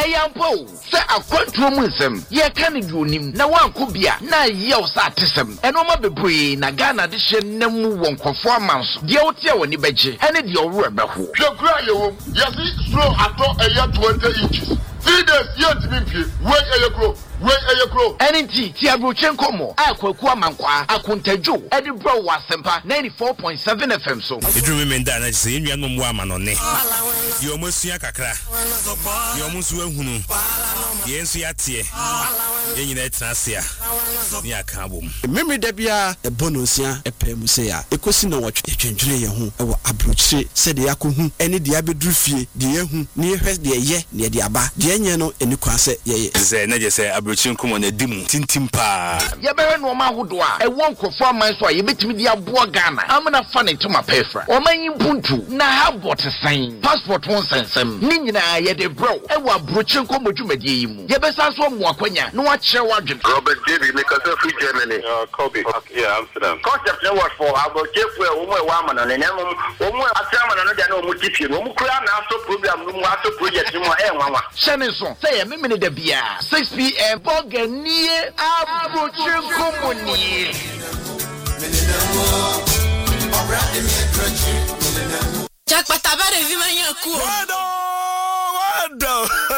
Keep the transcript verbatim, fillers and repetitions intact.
Eyampo se akwantuo mu nsem ye ka ne duonim na wanko bia na ye wo sa atesem enoma bebree na Ghana de hye nemu wonkofo amanso de wote a woni beje ene de owro ebeho hwekura yewo yesi slow ato eye twenty inches feeders yet bimfie we eye kro we eye kro enti ti abrochen komo akwaku amankwa akontajo ede bro wasempa ninety-four point seven F M so edrumi menda na se enua no mo amanone ye omosua kakra ye omusu ahunu ye ensu yatie ye nyina etrase a ni aka bom memory da bia e bonosia epe mu se ya ekosi na wotwe etwendwene ye ho ewo abrochi se de yakohu ene de abeduru fie de yehu ni ehwe de ye ne de aba de enye no eni kwase ye ze na je se abrochi nkomo na dimu tintim pa ye bewe no ma hodo a e wonkofo aman so a ye betimi de abo Ghana amna fa ne tuma pefra o manyi buntu na ha bot sign passport won sensem ni nyina ye de bro e wo abrochi nkomo dwumade yi mu ye besa so mo akwanya no wa kire wadwen Robert David make us free Germany uh Kobe okay, yeah Amsterdam concept no work for abrochi fu e wo mo e wa amana ne nem wo mo atrama no de na wo mo tipie wo mo kura na so program no mo aso project mo e nwanwa shene so say ye memene da bia six p m boganie abrochi nkomo ni Jack Patabare vi manhã cu. Wado wado